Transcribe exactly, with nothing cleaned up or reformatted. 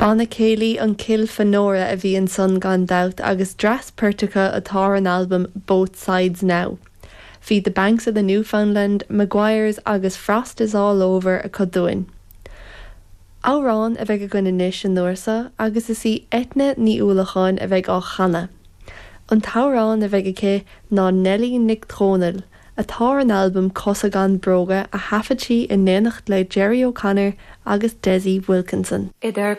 Anna Cayley an Kill Fanora a bhí an son gan doubt agus dras pertucha atá an album Both Sides Now. Bhí The Banks of the Newfoundland, Maguires agus Frost is All Over a coduin. Árán a bheith a gine níis an nuairsa agus is í etne ní úlacháin a bheith á chana. An tárán a bheith ché ná Nelly Nick Trónal, atá an album Cosa gan Broga a hafatí in néanacht le Jerry O'Connor agus Desi Wilkinson. Idir